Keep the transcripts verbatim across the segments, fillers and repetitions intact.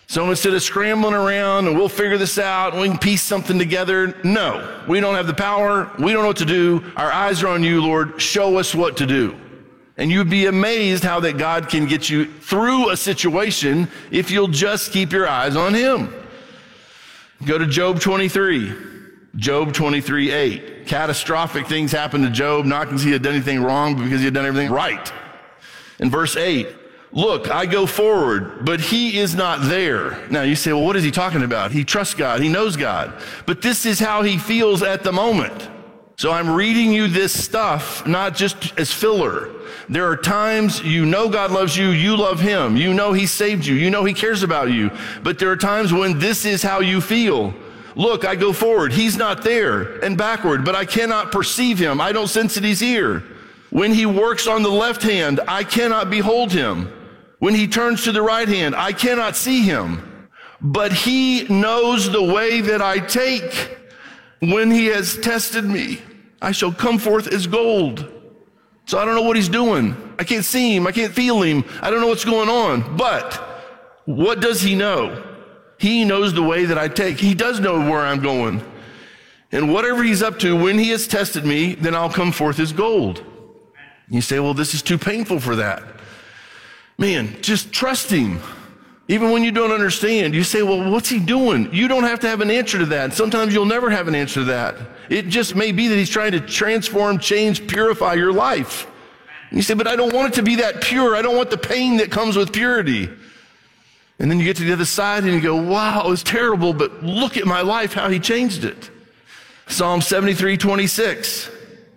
So instead of scrambling around and we'll figure this out and we can piece something together, no, we don't have the power. We don't know what to do. Our eyes are on you, Lord. Show us what to do. And you'd be amazed how that God can get you through a situation if you'll just keep your eyes on him. Go to Job twenty-three. Job twenty-three eight. Catastrophic things happened to Job, not because he had done anything wrong, but because he had done everything right. In verse eight, look, I go forward, but he is not there. Now you say, well, what is he talking about? He trusts God. He knows God. But this is how he feels at the moment. So I'm reading you this stuff, not just as filler. There are times you know God loves you, you love him. You know he saved you. You know he cares about you. But there are times when this is how you feel. Look, I go forward. He's not there, and backward, but I cannot perceive him. I don't sense that he's here. When he works on the left hand, I cannot behold him. When he turns to the right hand, I cannot see him. But he knows the way that I take. When he has tested me, I shall come forth as gold. So I don't know what he's doing. I can't see him. I can't feel him. I don't know what's going on. But what does he know? He knows the way that I take. He does know where I'm going. And whatever he's up to, when he has tested me, then I'll come forth as gold. You say, well, this is too painful for that. Man, just trust him. Even when you don't understand, you say, well, what's he doing? You don't have to have an answer to that. Sometimes you'll never have an answer to that. It just may be that he's trying to transform, change, purify your life. And you say, but I don't want it to be that pure. I don't want the pain that comes with purity. And then you get to the other side and you go, wow, it's terrible, but look at my life, how he changed it. Psalm seventy-three twenty-six.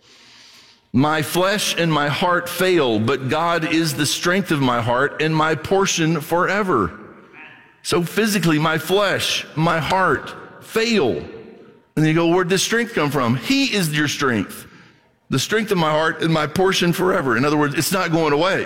My flesh and my heart fail, but God is the strength of my heart and my portion forever. So physically, my flesh, my heart fail. And you go, where'd this strength come from? He is your strength. The strength of my heart and my portion forever. In other words, it's not going away.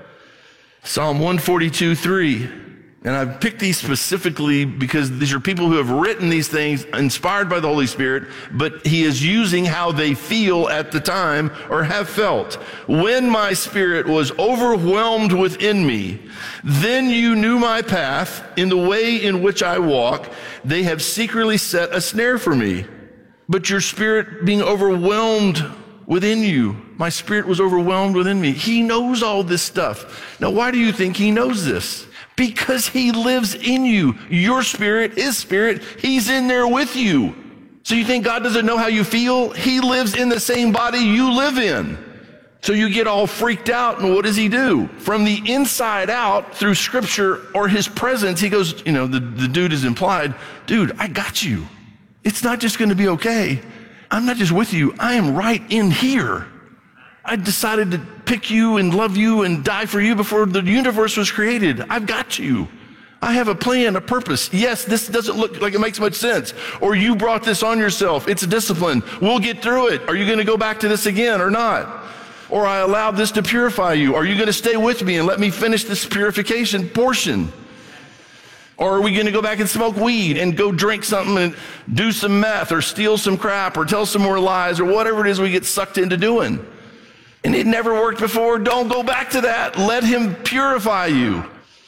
Psalm one forty-two three. And I've picked these specifically because these are people who have written these things inspired by the Holy Spirit, but he is using how they feel at the time or have felt. When my spirit was overwhelmed within me, then you knew my path in the way in which I walk. They have secretly set a snare for me. But your spirit being overwhelmed within you, my spirit was overwhelmed within me. He knows all this stuff. Now, why do you think he knows this? Because he lives in you. Your spirit, his spirit, he's in there with you. So you think God doesn't know how you feel? He lives in the same body you live in. So you get all freaked out, and what does he do? From the inside out, through scripture or his presence, he goes, you know, the, the dude is implied, dude, I got you. It's not just going to be okay. I'm not just with you. I am right in here. I decided to pick you and love you and die for you before the universe was created. I've got you. I have a plan, a purpose. Yes, this doesn't look like it makes much sense. Or you brought this on yourself. It's a discipline. We'll get through it. Are you going to go back to this again or not? Or I allowed this to purify you. Are you going to stay with me and let me finish this purification portion? Or are we going to go back and smoke weed and go drink something and do some meth or steal some crap or tell some more lies or whatever it is we get sucked into doing? And it never worked before. Don't go back to that. Let him purify you.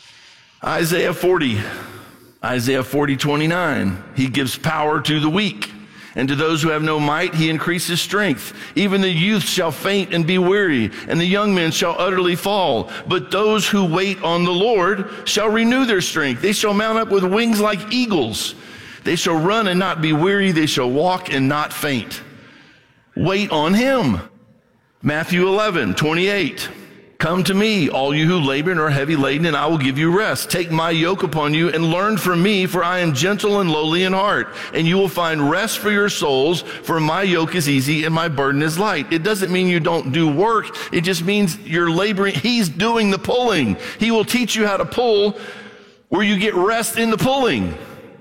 Isaiah forty, Isaiah forty twenty-nine. He gives power to the weak, and to those who have no might, he increases strength. Even the youth shall faint and be weary, and the young men shall utterly fall. But those who wait on the Lord shall renew their strength. They shall mount up with wings like eagles. They shall run and not be weary. They shall walk and not faint. Wait on him. Matthew eleven twenty-eight. Come to me, all you who labor and are heavy laden, and I will give you rest. Take my yoke upon you and learn from me, for I am gentle and lowly in heart, and you will find rest for your souls, for my yoke is easy and my burden is light. It doesn't mean you don't do work. It just means you're laboring. He's doing the pulling. He will teach you how to pull where you get rest in the pulling.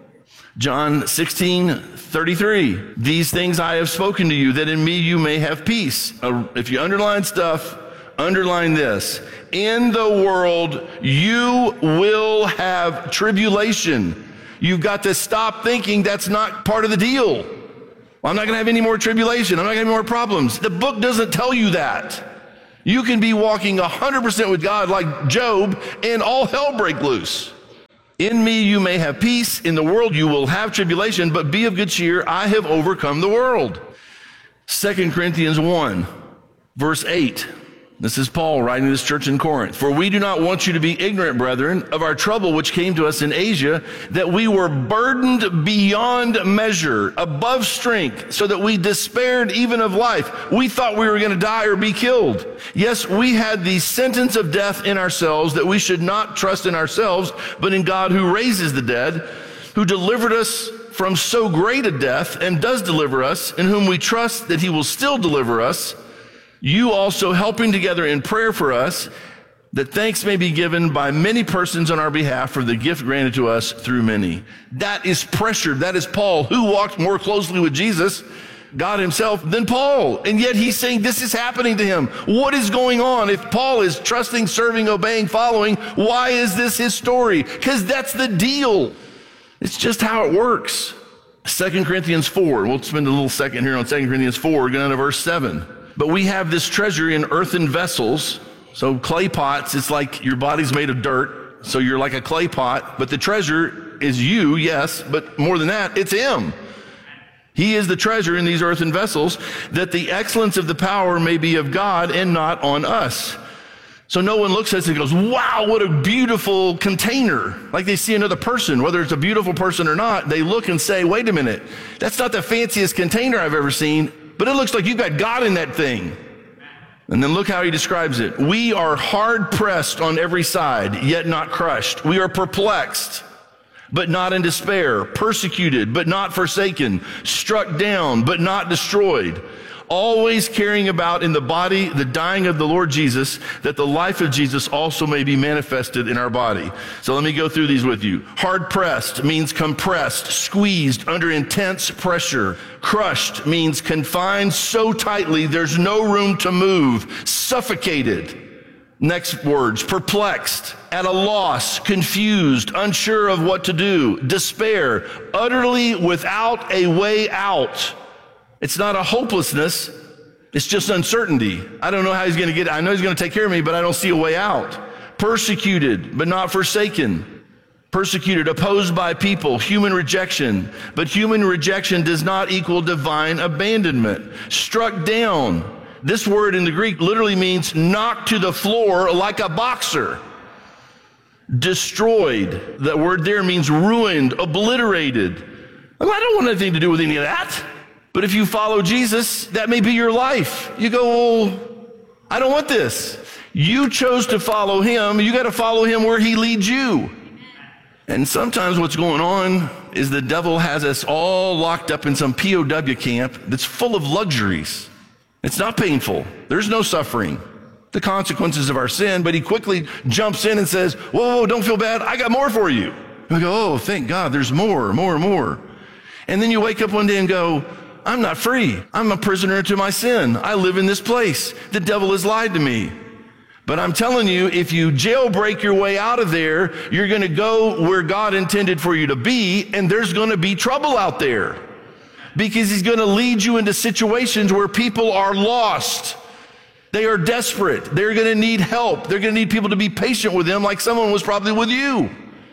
John sixteen thirty-three. These things I have spoken to you, that in me you may have peace. Uh, if you underline stuff, underline this. In the world, you will have tribulation. You've got to stop thinking that's not part of the deal. Well, I'm not going to have any more tribulation. I'm not going to have any more problems. The book doesn't tell you that. You can be walking one hundred percent with God like Job and all hell break loose. In me you may have peace. In the world you will have tribulation, but be of good cheer. I have overcome the world. Second Corinthians one, verse eight. This is Paul writing to this church in Corinth. For we do not want you to be ignorant, brethren, of our trouble which came to us in Asia, that we were burdened beyond measure, above strength, so that we despaired even of life. We thought we were going to die or be killed. Yes, we had the sentence of death in ourselves, that we should not trust in ourselves, but in God who raises the dead, who delivered us from so great a death, and does deliver us, in whom we trust that he will still deliver us. You also helping together in prayer for us, that thanks may be given by many persons on our behalf for the gift granted to us through many. That is pressure. That is Paul, who walked more closely with Jesus, God himself, than Paul. And yet he's saying this is happening to him. What is going on? If Paul is trusting, serving, obeying, following, why is this his story? Because that's the deal. It's just how it works. Second Corinthians four. We'll spend a little second here on Second Corinthians four, going to verse seven. But we have this treasure in earthen vessels. So clay pots, it's like your body's made of dirt. So you're like a clay pot, but the treasure is you, yes, but more than that, it's him. He is the treasure in these earthen vessels, that the excellence of the power may be of God and not on us. So no one looks at us and goes, wow, what a beautiful container. Like they see another person, whether it's a beautiful person or not, they look and say, wait a minute, that's not the fanciest container I've ever seen, but it looks like you've got God in that thing. And then look how he describes it. We are hard pressed on every side, yet not crushed. We are perplexed, but not in despair, persecuted, but not forsaken, struck down, but not destroyed. Always carrying about in the body the dying of the Lord Jesus, that the life of Jesus also may be manifested in our body. So let me go through these with you. Hard pressed means compressed, squeezed under intense pressure. Crushed means confined so tightly there's no room to move, suffocated. Next words, perplexed, at a loss, confused, unsure of what to do, despair, utterly without a way out. It's not a hopelessness. It's just uncertainty. I don't know how he's going to get it. I know he's going to take care of me, but I don't see a way out. Persecuted, but not forsaken. Persecuted, opposed by people, human rejection. But human rejection does not equal divine abandonment. Struck down. This word in the Greek literally means knocked to the floor like a boxer. Destroyed. That word there means ruined, obliterated. Well, I don't want anything to do with any of that. But if you follow Jesus, that may be your life. You go, well, I don't want this. You chose to follow him. You got to follow him where he leads you. And sometimes what's going on is the devil has us all locked up in some P O W camp that's full of luxuries. It's not painful. There's no suffering. The consequences of our sin, but he quickly jumps in and says, whoa, whoa, don't feel bad. I got more for you. And we go, oh, thank God, there's more, more, more. And then you wake up one day and go, I'm not free. I'm a prisoner to my sin. I live in this place. The devil has lied to me. But I'm telling you, if you jailbreak your way out of there, you're going to go where God intended for you to be, and there's going to be trouble out there. Because he's going to lead you into situations where people are lost. They are desperate. They're going to need help. They're going to need people to be patient with them like someone was probably with you.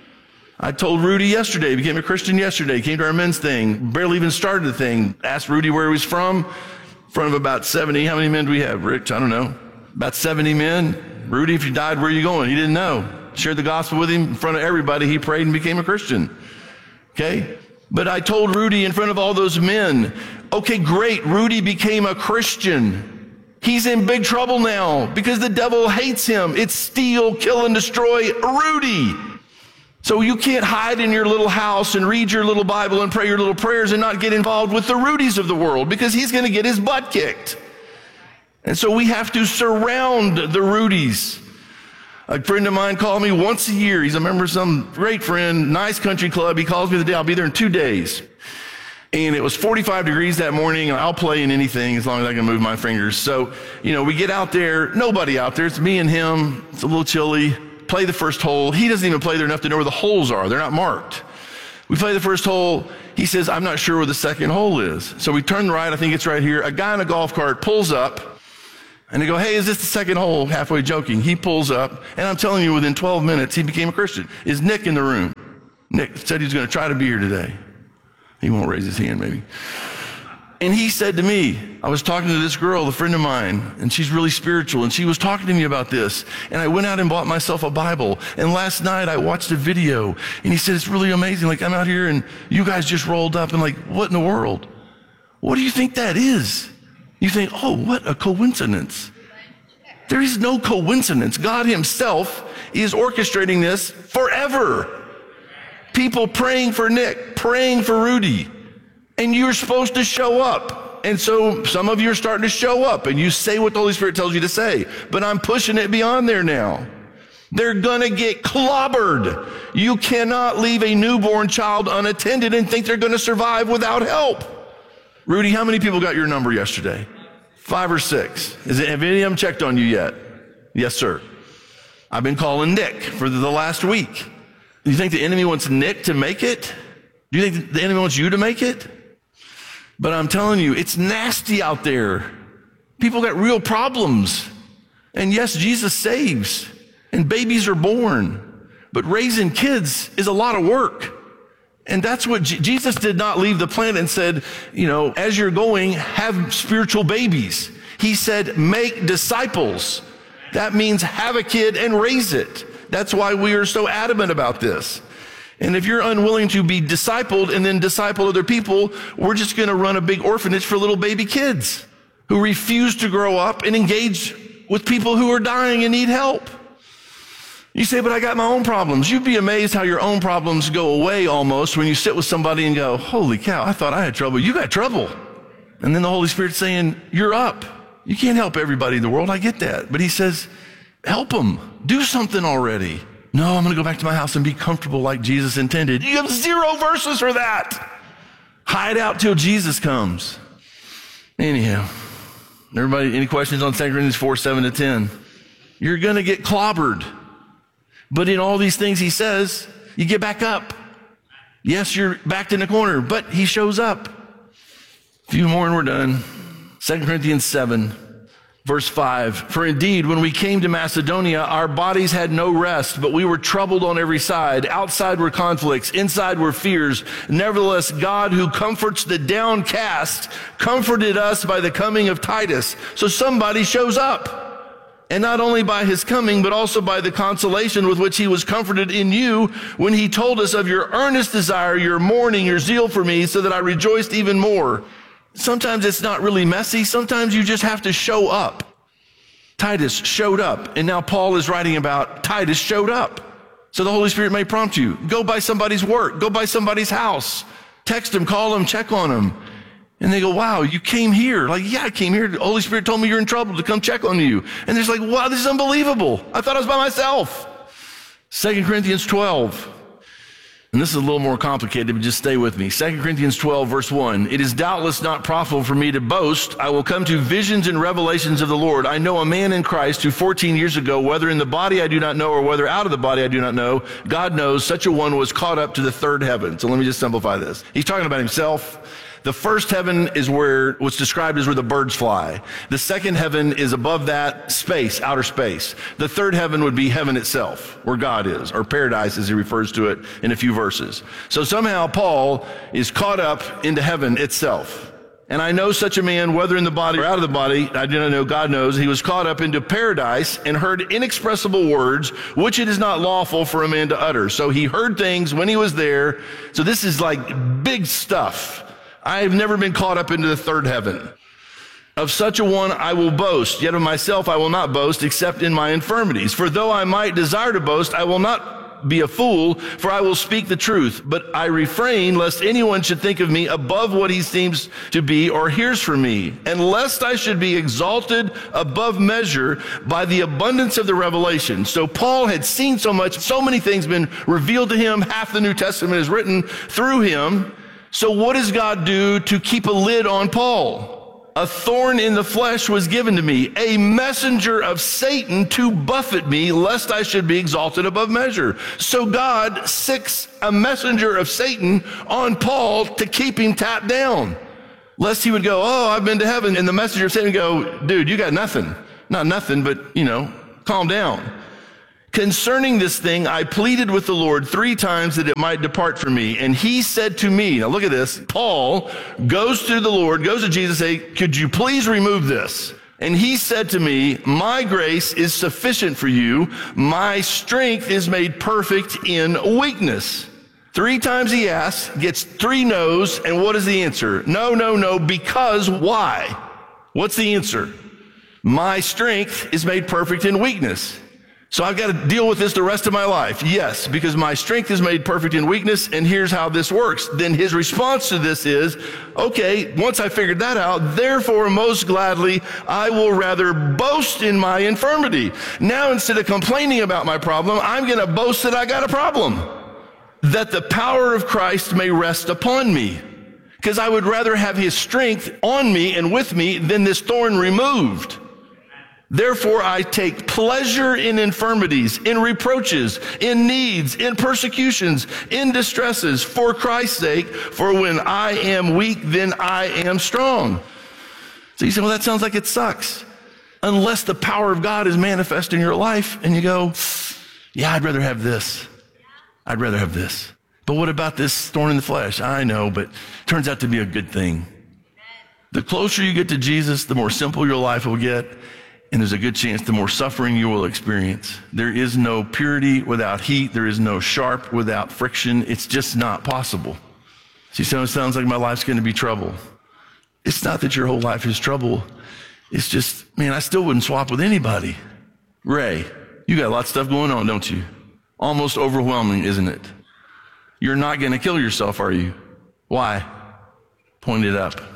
I told Rudy yesterday, he became a Christian yesterday, came to our men's thing, barely even started the thing, asked Rudy where he was from, in front of about seventy. How many men do we have, Rich? I don't know. About seventy men. Rudy, if you died, where are you going? He didn't know. Shared the gospel with him in front of everybody. He prayed and became a Christian. Okay? But I told Rudy in front of all those men, okay, great, Rudy became a Christian. He's in big trouble now because the devil hates him. It's steal, kill, and destroy Rudy. So you can't hide in your little house and read your little Bible and pray your little prayers and not get involved with the Rudys of the world, because he's going to get his butt kicked. And so we have to surround the Rudys. A friend of mine called me once a year. He's a member of some great friend, nice country club. He calls me the day, I'll be there in two days. And it was forty-five degrees that morning, and I'll play in anything as long as I can move my fingers. So, you know, we get out there, nobody out there. It's me and him. It's a little chilly. Play the first hole. He doesn't even play there enough to know where the holes are. They're not marked. We play the first hole. He says, I'm not sure where the second hole is. So we turn right. I think it's right here. A guy in a golf cart pulls up, and they go, hey, is this the second hole? Halfway joking. He pulls up, and I'm telling you, within twelve minutes, he became a Christian. Is Nick in the room? Nick said he was going to try to be here today. He won't raise his hand maybe. And he said to me, I was talking to this girl, a friend of mine, and she's really spiritual, and she was talking to me about this. And I went out and bought myself a Bible. And last night I watched a video, and he said, it's really amazing. Like, I'm out here, and you guys just rolled up, and like, what in the world? What do you think that is? You think, oh, what a coincidence. There is no coincidence. God himself is orchestrating this forever. People praying for Nick, praying for Rudy. And you're supposed to show up. And so some of you are starting to show up and you say what the Holy Spirit tells you to say. But I'm pushing it beyond there now. They're gonna get clobbered. You cannot leave a newborn child unattended and think they're gonna survive without help. Rudy, how many people got your number yesterday? Five or six. Is it, have any of them checked on you yet? Yes, sir. I've been calling Nick for the last week. Do you think the enemy wants Nick to make it? Do you think the enemy wants you to make it? But I'm telling you, it's nasty out there. People got real problems. And yes, Jesus saves. And babies are born. But raising kids is a lot of work. And that's what J- Jesus did not leave the planet and said, you know, as you're going, have spiritual babies. He said, make disciples. That means have a kid and raise it. That's why we are so adamant about this. And if you're unwilling to be discipled and then disciple other people, we're just going to run a big orphanage for little baby kids who refuse to grow up and engage with people who are dying and need help. You say, but I got my own problems. You'd be amazed how your own problems go away almost when you sit with somebody and go, holy cow, I thought I had trouble. You got trouble. And then the Holy Spirit's saying, you're up. You can't help everybody in the world. I get that. But he says, help them. Do something already. No, I'm going to go back to my house and be comfortable like Jesus intended. You have zero verses for that. Hide out till Jesus comes. Anyhow, everybody, any questions on Second Corinthians four, seven to ten? You're going to get clobbered. But in all these things he says, you get back up. Yes, you're backed in the corner, but he shows up. A few more and we're done. Second Corinthians seven. Verse five, for indeed, when we came to Macedonia, our bodies had no rest, but we were troubled on every side. Outside were conflicts, inside were fears. Nevertheless, God, who comforts the downcast, comforted us by the coming of Titus. So somebody shows up. And not only by his coming, but also by the consolation with which he was comforted in you when he told us of your earnest desire, your mourning, your zeal for me, so that I rejoiced even more. Sometimes it's not really messy. Sometimes you just have to show up. Titus showed up. And now Paul is writing about Titus showed up. So the Holy Spirit may prompt you. Go by somebody's work. Go by somebody's house. Text them, call them, check on them. And they go, wow, you came here. Like, yeah, I came here. The Holy Spirit told me you're in trouble to come check on you. And they're like, wow, this is unbelievable. I thought I was by myself. Second Corinthians twelve. And this is a little more complicated, but just stay with me. Second Corinthians twelve, verse one. It is doubtless not profitable for me to boast. I will come to visions and revelations of the Lord. I know a man in Christ who fourteen years ago, whether in the body I do not know or whether out of the body I do not know, God knows such a one was caught up to the third heaven. So let me just simplify this. He's talking about himself. The first heaven is where what's described as where the birds fly. The second heaven is above that, space, outer space. The third heaven would be heaven itself, where God is, or paradise as he refers to it in a few verses. So somehow Paul is caught up into heaven itself. And I know such a man, whether in the body or out of the body, I do not know, God knows, he was caught up into paradise and heard inexpressible words, which it is not lawful for a man to utter. So he heard things when he was there. So this is like big stuff. I have never been caught up into the third heaven. Of such a one I will boast, yet of myself I will not boast, except in my infirmities. For though I might desire to boast, I will not be a fool, for I will speak the truth. But I refrain, lest anyone should think of me above what he seems to be or hears from me, and lest I should be exalted above measure by the abundance of the revelation. So Paul had seen so much, so many things been revealed to him. Half the New Testament is written through him. So what does God do to keep a lid on Paul? A thorn in the flesh was given to me, a messenger of Satan to buffet me, lest I should be exalted above measure. So God sicks a messenger of Satan on Paul to keep him tapped down, lest he would go, oh, I've been to heaven. And the messenger of Satan would go, dude, you got nothing. Not nothing, but, you know, calm down. Concerning this thing, I pleaded with the Lord three times that it might depart from me. And he said to me," now look at this, Paul goes to the Lord, goes to Jesus, say, "Could you please remove this?" And he said to me, "My grace is sufficient for you. My strength is made perfect in weakness." Three times he asks, gets three no's, and what is the answer? No, no, no, because why? What's the answer? My strength is made perfect in weakness. So I've got to deal with this the rest of my life. Yes, because my strength is made perfect in weakness, and here's how this works. Then his response to this is, okay, once I figured that out, therefore most gladly I will rather boast in my infirmity. Now instead of complaining about my problem, I'm going to boast that I got a problem, that the power of Christ may rest upon me. Because I would rather have his strength on me and with me than this thorn removed. Therefore, I take pleasure in infirmities, in reproaches, in needs, in persecutions, in distresses, for Christ's sake. For when I am weak, then I am strong. So you say, well, that sounds like it sucks. Unless the power of God is manifest in your life, and you go, yeah, I'd rather have this. I'd rather have this. But what about this thorn in the flesh? I know, but it turns out to be a good thing. The closer you get to Jesus, the more simple your life will get. And there's a good chance the more suffering you will experience. There is no purity without heat. There is no sharp without friction. It's just not possible. See, so it sounds like my life's going to be trouble. It's not that your whole life is trouble. It's just, man, I still wouldn't swap with anybody. Ray, you got a lot of stuff going on, don't you? Almost overwhelming, isn't it? You're not going to kill yourself, are you? Why? Point it up.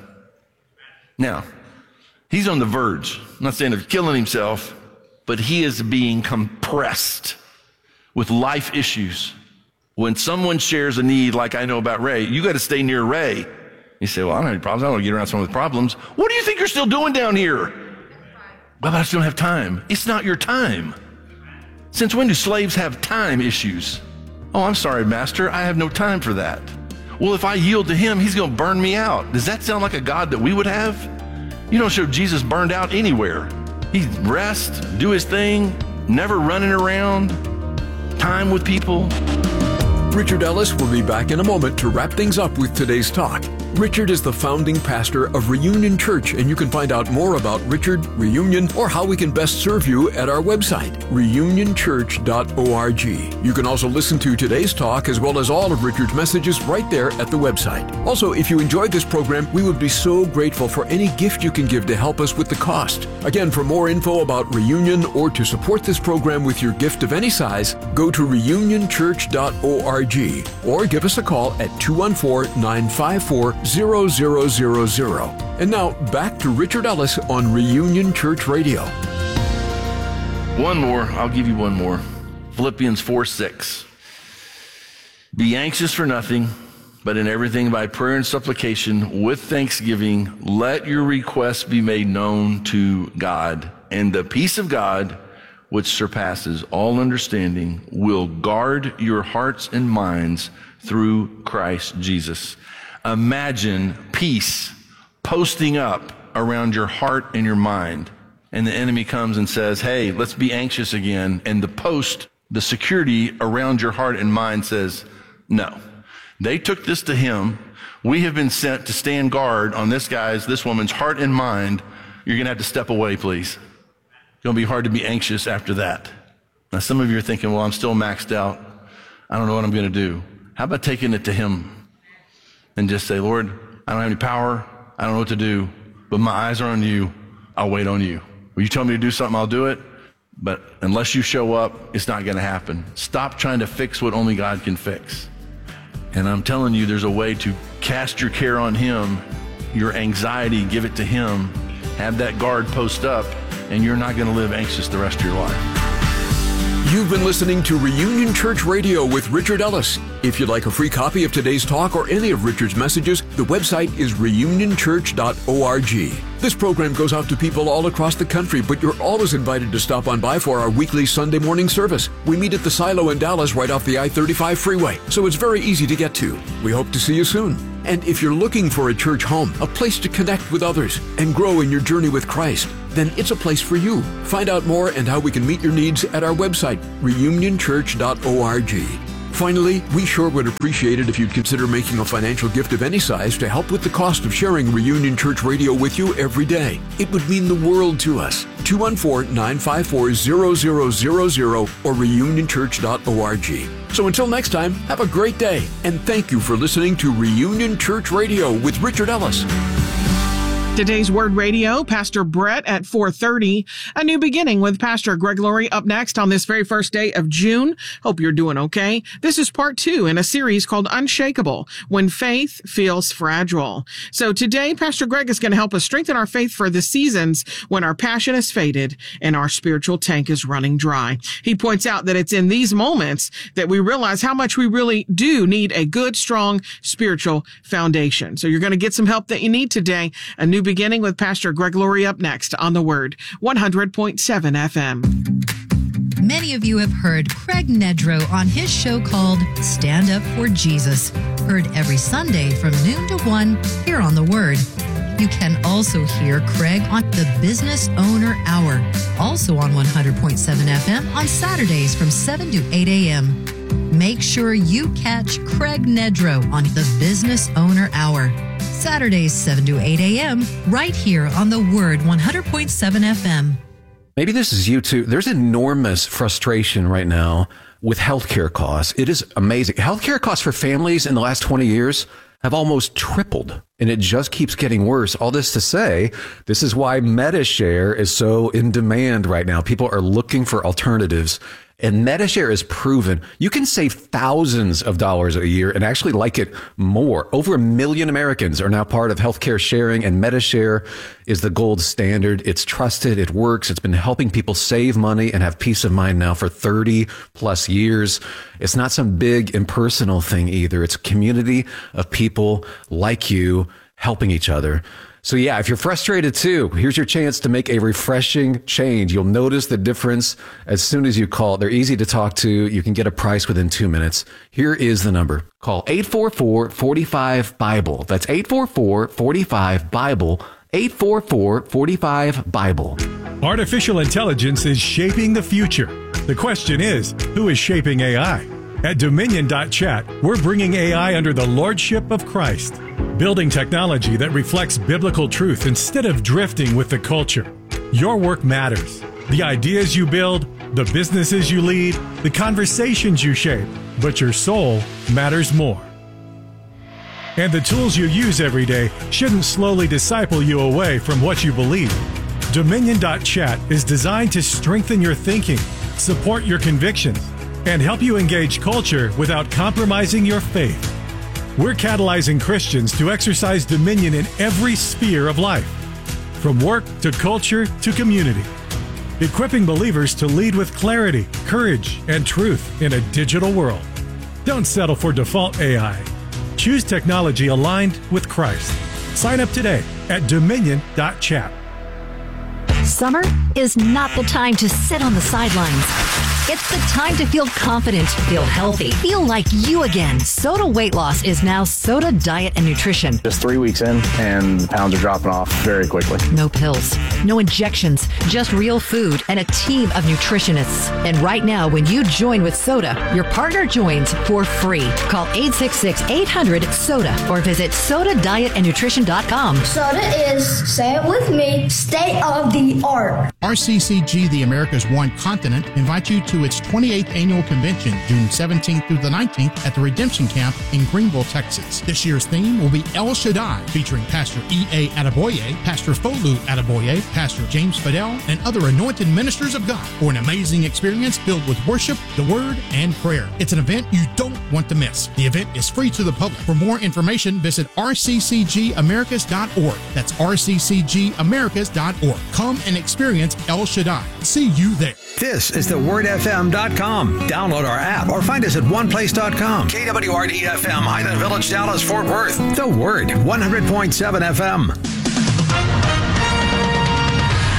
Now, he's on the verge, I'm not saying of killing himself, but he is being compressed with life issues. When someone shares a need like I know about Ray, you got to stay near Ray. You say, well, I don't have any problems. I don't want to get around someone with problems. What do you think you're still doing down here? Well, but I just don't have time. It's not your time. Since when do slaves have time issues? Oh, I'm sorry, master. I have no time for that. Well, if I yield to him, he's going to burn me out. Does that sound like a God that we would have? You don't show Jesus burned out anywhere. He rest, do his thing, never running around, time with people. Richard Ellis will be back in a moment to wrap things up with today's talk. Richard is the founding pastor of Reunion Church, and you can find out more about Richard, Reunion, or how we can best serve you at our website, reunion church dot org. You can also listen to today's talk as well as all of Richard's messages right there at the website. Also, if you enjoyed this program, we would be so grateful for any gift you can give to help us with the cost. Again, for more info about Reunion or to support this program with your gift of any size, go to reunion church dot org or give us a call at two one four, nine five four, zero zero zero zero. And now back to Richard Ellis on Reunion Church Radio. One more. I'll give you one more. Philippians four six. Be anxious for nothing, but in everything by prayer and supplication with thanksgiving, let your requests be made known to God. And the peace of God, which surpasses all understanding, will guard your hearts and minds through Christ Jesus. Imagine peace posting up around your heart and your mind. And the enemy comes and says, hey, let's be anxious again. And the post, the security around your heart and mind says, no. They took this to him. We have been sent to stand guard on this guy's, this woman's heart and mind. You're going to have to step away, please. It's going to be hard to be anxious after that. Now, some of you are thinking, well, I'm still maxed out. I don't know what I'm going to do. How about taking it to him and just say, Lord, I don't have any power. I don't know what to do, but my eyes are on you. I'll wait on you. Will you tell me to do something? I'll do it. But unless you show up, it's not going to happen. Stop trying to fix what only God can fix. And I'm telling you, there's a way to cast your care on him, your anxiety, give it to him, have that guard post up, and you're not going to live anxious the rest of your life. You've been listening to Reunion Church Radio with Richard Ellis. If you'd like a free copy of today's talk or any of Richard's messages, the website is reunion church dot org. This program goes out to people all across the country, but you're always invited to stop on by for our weekly Sunday morning service. We meet at the Silo in Dallas right off the I thirty-five freeway, so it's very easy to get to. We hope to see you soon. And if you're looking for a church home, a place to connect with others, and grow in your journey with Christ, then it's a place for you. Find out more and how we can meet your needs at our website, reunion church dot org. Finally, we sure would appreciate it if you'd consider making a financial gift of any size to help with the cost of sharing Reunion Church Radio with you every day. It would mean the world to us. two one four, nine five four, zero zero zero zero or reunion church dot org. So until next time, have a great day, and thank you for listening to Reunion Church Radio with Richard Ellis. Today's Word Radio, Pastor Brett at four thirty. A new beginning with Pastor Greg Laurie up next on this very first day of June. Hope you're doing okay. This is part two in a series called Unshakable, When Faith Feels Fragile. So today, Pastor Greg is going to help us strengthen our faith for the seasons when our passion is faded and our spiritual tank is running dry. He points out that it's in these moments that we realize how much we really do need a good, strong spiritual foundation. So you're going to get some help that you need today. A new beginning with Pastor Greg Laurie up next on The Word, one hundred point seven F M. Many of you have heard Craig Nedrow on his show called Stand Up for Jesus, heard every Sunday from noon to one here on The Word. You can also hear Craig on the Business Owner Hour, also on one hundred point seven F M on Saturdays from seven to eight a.m. Make sure you catch Craig Nedrow on the Business Owner Hour, Saturdays seven to eight a.m. right here on The Word one hundred point seven F M. Maybe this is you too. There's enormous frustration right now with healthcare costs. It is amazing. Healthcare costs for families in the last twenty years have almost tripled, and it just keeps getting worse. All this to say, this is why MediShare is so in demand right now. People are looking for alternatives. And MediShare is proven you can save thousands of dollars a year and actually like it more. Over a million Americans are now part of healthcare sharing, and MediShare is the gold standard. It's trusted. It works. It's been helping people save money and have peace of mind now for thirty plus years. It's not some big impersonal thing either. It's a community of people like you helping each other. So yeah, if you're frustrated too, here's your chance to make a refreshing change. You'll notice the difference as soon as you call. They're easy to talk to. You can get a price within two minutes. Here is the number. Call eight four four, four five, BIBLE. That's eight four four, four five, BIBLE. eight four four, four five, BIBLE. Artificial intelligence is shaping the future. The question is, who is shaping A I? At Dominion dot chat, we're bringing A I under the lordship of Christ, building technology that reflects biblical truth instead of drifting with the culture. Your work matters. The ideas you build, the businesses you lead, the conversations you shape, but your soul matters more. And the tools you use every day shouldn't slowly disciple you away from what you believe. Dominion dot chat is designed to strengthen your thinking, support your convictions, and help you engage culture without compromising your faith. We're catalyzing Christians to exercise dominion in every sphere of life, from work to culture to community, equipping believers to lead with clarity, courage, and truth in a digital world. Don't settle for default A I. Choose technology aligned with Christ. Sign up today at Dominion dot chat. Summer is not the time to sit on the sidelines. It's the time to feel confident, feel healthy, feel like you again. Soda Weight Loss is now Soda Diet and Nutrition. Just three weeks in, and the pounds are dropping off very quickly. No pills, no injections, just real food and a team of nutritionists. And right now, when you join with Soda, your partner joins for free. Call eight six six, eight hundred, SODA or visit soda diet and nutrition dot com. Soda is, say it with me, state of the art. R C C G, the America's One Continent, invites you to its twenty-eighth annual convention, June seventeenth through the nineteenth at the Redemption Camp in Greenville, Texas. This year's theme will be El Shaddai, featuring Pastor E A. Adeboye, Pastor Folu Adeboye, Pastor James Fidel, and other anointed ministers of God for an amazing experience filled with worship, the Word, and prayer. It's an event you don't want to miss. The event is free to the public. For more information, visit r c c g americas dot org. That's r c c g americas dot org. Come and experience El Shaddai. See you there. This is the word f m dot com. Download our app or find us at one place dot com. K W R D F M, Highland Village, Dallas, Fort Worth. The Word, one hundred point seven F M.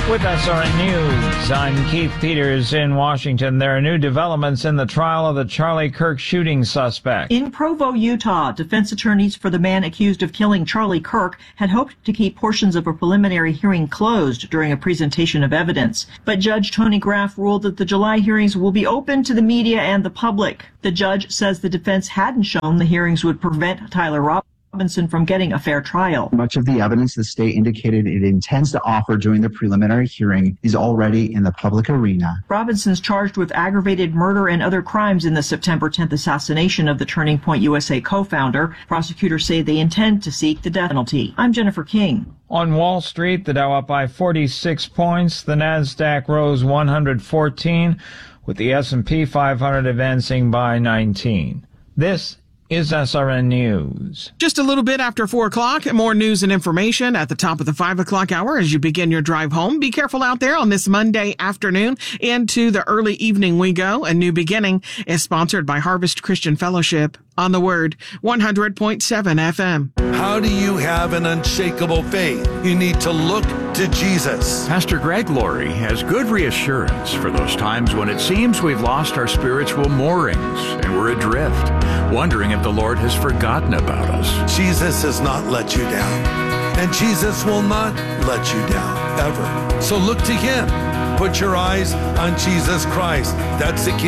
With S R N News, I'm Keith Peters in Washington. There are new developments in the trial of the Charlie Kirk shooting suspect. In Provo, Utah, defense attorneys for the man accused of killing Charlie Kirk had hoped to keep portions of a preliminary hearing closed during a presentation of evidence. But Judge Tony Graff ruled that the July hearings will be open to the media and the public. The judge says the defense hadn't shown the hearings would prevent Tyler Robinson Robinson from getting a fair trial. Much of the evidence the state indicated it intends to offer during the preliminary hearing is already in the public arena. Robinson's charged with aggravated murder and other crimes in the September tenth assassination of the Turning Point U S A co-founder. Prosecutors say they intend to seek the death penalty. I'm Jennifer King. On Wall Street, the Dow up by forty-six points, the Nasdaq rose one hundred fourteen, with the S and P five hundred advancing by nineteen. This is S R N News. Just a little bit after four o'clock, more news and information at the top of the five o'clock hour as you begin your drive home. Be careful out there on this Monday afternoon. Into the early evening we go. A New Beginning is sponsored by Harvest Christian Fellowship on the Word, one hundred point seven F M. How do you have an unshakable faith? You need to look to Jesus. Pastor Greg Laurie has good reassurance for those times when it seems we've lost our spiritual moorings and we're adrift, wondering if the Lord has forgotten about us. Jesus has not let you down, and Jesus will not let you down, ever. So look to Him. Put your eyes on Jesus Christ. That's the key.